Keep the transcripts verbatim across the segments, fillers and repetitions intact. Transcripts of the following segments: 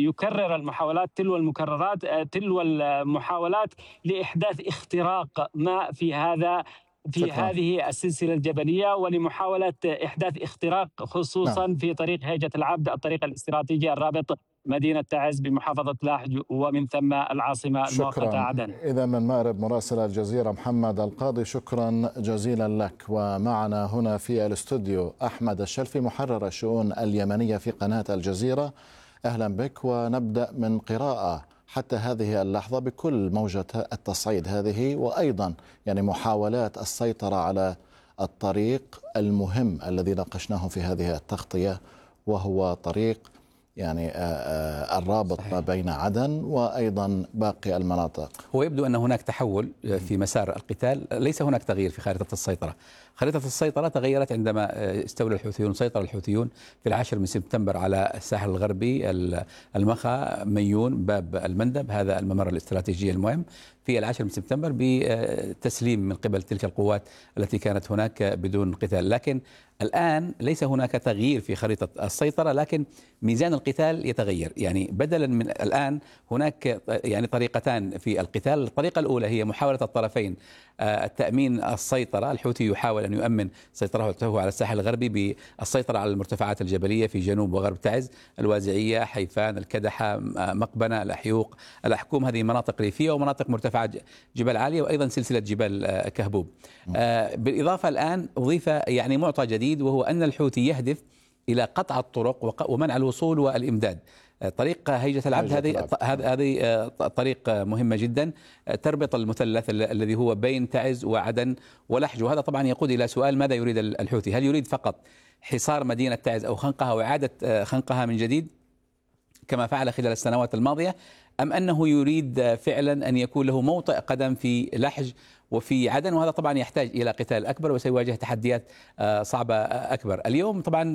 يكرر المحاولات تلو المكررات تلو المحاولات لإحداث اختراق ما في هذا في شكرا. هذه السلسلة الجبلية، ولمحاولة إحداث اختراق خصوصا نعم. في طريق هيجة العبد، الطريق الاستراتيجي الرابط مدينة تعز بمحافظة لاحج ومن ثم العاصمة المؤقتة عدن. إذا من مأرب مراسل الجزيرة محمد القاضي، شكرا جزيلا لك. ومعنا هنا في الاستوديو أحمد الشلفي محرر الشؤون اليمنية في قناة الجزيرة. أهلا بك، ونبدأ من قراءة حتى هذه اللحظة بكل موجة التصعيد هذه، وأيضا يعني محاولات السيطرة على الطريق المهم الذي ناقشناه في هذه التغطية، وهو طريق يعني الرابط ما بين عدن وأيضا باقي المناطق. هو يبدو أن هناك تحول في مسار القتال، ليس هناك تغيير في خارطة السيطرة. خريطة السيطرة تغيرت عندما استولى الحوثيون، سيطر الحوثيون في العاشر من سبتمبر على الساحل الغربي، المخا، ميون، باب المندب، هذا الممر الاستراتيجي المهم، في العاشر من سبتمبر بتسليم من قبل تلك القوات التي كانت هناك بدون قتال. لكن الآن ليس هناك تغيير في خريطة السيطرة، لكن ميزان القتال يتغير. يعني بدلا من الآن هناك يعني طريقتان في القتال. الطريقة الأولى هي محاولة الطرفين التأمين السيطرة. الحوثي يحاول أن يؤمن سيطرته على الساحل الغربي بالسيطرة على المرتفعات الجبلية في جنوب وغرب تعز، الوازعية، حيفان، الكدحة، مقبنة، الأحيوق، الأحكوم، هذه مناطق ريفية ومناطق مرتفعة جبال عالية، وأيضا سلسلة جبال كهبوب. بالإضافة الآن أضيف يعني معطى جديد، وهو أن الحوثي يهدف إلى قطع الطرق ومنع الوصول والإمداد. طريق هيجة العبد هذه هذه طريق مهمة جدا تربط المثلث الذي هو بين تعز وعدن ولحج، وهذا طبعا يقود إلى سؤال: ماذا يريد الحوثي؟ هل يريد فقط حصار مدينة تعز أو خنقها وإعادة خنقها من جديد كما فعل خلال السنوات الماضية، أم أنه يريد فعلا أن يكون له موطئ قدم في لحج وفي عدن؟ وهذا طبعا يحتاج إلى قتال أكبر وسيواجه تحديات صعبة أكبر. اليوم طبعا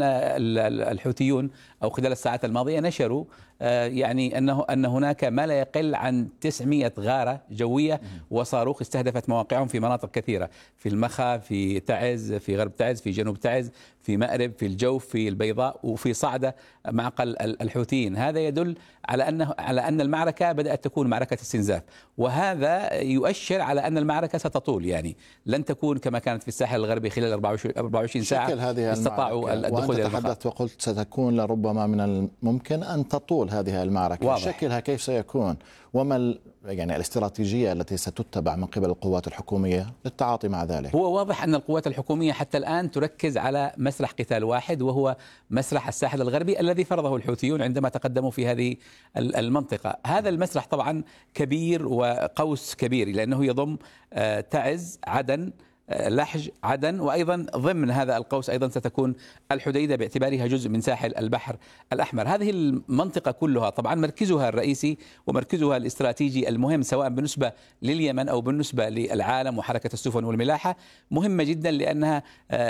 الحوثيون أو خلال الساعات الماضية نشروا يعني أنه أن هناك ما لا يقل عن تسعمائة غارة جوية وصاروخ استهدفت مواقعهم في مناطق كثيرة، في المخا، في تعز، في غرب تعز، في جنوب تعز، في مأرب، في الجوف، في البيضاء، وفي صعدة معقل الحوثيين. هذا يدل على أنه على أن المعركة بدأت تكون معركة استنزاف، وهذا يؤشر على أن المعركة ستطول، يعني لن تكون كما كانت في الساحل الغربي خلال أربعة وعشرين ساعة استطاعوا الدخول إلى المخا. تحدثت وقلت ستكون لربما من الممكن أن تطول هذه المعركة. واضح. شكلها كيف سيكون؟ وما يعني الاستراتيجية التي ستتبع من قبل القوات الحكومية للتعاطي مع ذلك؟ هو واضح أن القوات الحكومية حتى الآن تركز على مسرح قتال واحد، وهو مسرح الساحل الغربي الذي فرضه الحوثيون عندما تقدموا في هذه المنطقة. هذا المسرح طبعا كبير وقوس كبير، لأنه يضم تعز، عدن، لحج، عدن، وأيضا ضمن هذا القوس أيضا ستكون الحديدة باعتبارها جزء من ساحل البحر الأحمر. هذه المنطقة كلها طبعا مركزها الرئيسي ومركزها الاستراتيجي المهم، سواء بالنسبة لليمن أو بالنسبة للعالم وحركة السفن والملاحة، مهمة جدا، لأنها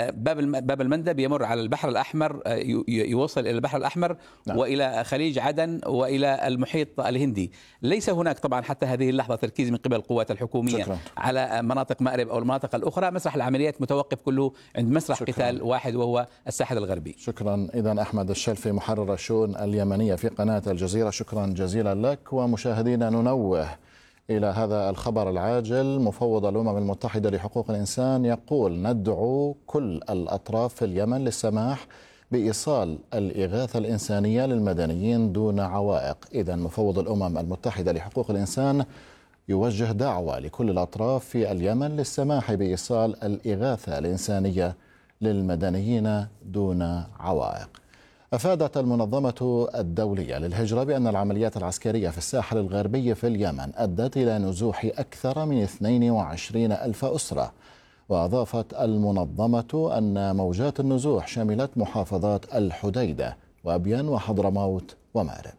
باب باب المندب يمر على البحر الأحمر، يوصل إلى البحر الأحمر نعم. وإلى خليج عدن وإلى المحيط الهندي. ليس هناك طبعا حتى هذه اللحظة تركيز من قبل القوات الحكومية شكرا. على مناطق مأرب أو المناطق الأخرى. مسرح العمليات متوقف كله عند مسرح شكرا. قتال واحد وهو الساحل الغربي. شكرا. إذن أحمد الشلفي محرر الشؤون اليمنية في قناة الجزيرة، شكرا جزيلا لك. ومشاهدينا ننوه إلى هذا الخبر العاجل. مفوض الأمم المتحدة لحقوق الإنسان يقول: ندعو كل الأطراف في اليمن للسماح بإيصال الإغاثة الإنسانية للمدنيين دون عوائق. إذن مفوض الأمم المتحدة لحقوق الإنسان يوجه دعوة لكل الأطراف في اليمن للسماح بإيصال الإغاثة الإنسانية للمدنيين دون عوائق. أفادت المنظمة الدولية للهجرة بأن العمليات العسكرية في الساحل الغربي في اليمن أدت إلى نزوح أكثر من اثنين وعشرين ألف أسرة. وأضافت المنظمة أن موجات النزوح شملت محافظات الحديدة وأبين وحضرموت ومأرب.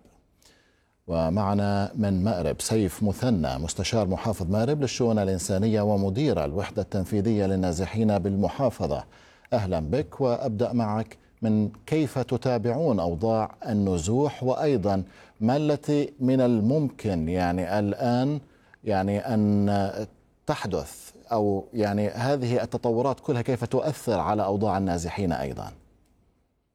ومعنا من مأرب سيف مثنى، مستشار محافظ مأرب للشؤون الإنسانية ومدير الوحدة التنفيذية للنازحين بالمحافظة. أهلا بك، وأبدأ معك من كيف تتابعون أوضاع النزوح، وأيضا ما التي من الممكن يعني الآن يعني أن تحدث، أو يعني هذه التطورات كلها كيف تؤثر على أوضاع النازحين أيضا؟